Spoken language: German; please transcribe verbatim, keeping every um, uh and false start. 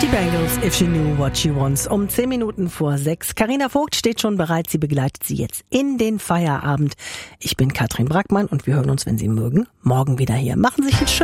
Die Bangles, If She Knew What She Wants, um zehn Minuten vor sechs. Carina Vogt steht schon bereit, sie begleitet sie jetzt in den Feierabend. Ich bin Katrin Brackmann und wir hören uns, wenn Sie mögen, morgen wieder hier. Machen Sie sich einen schönen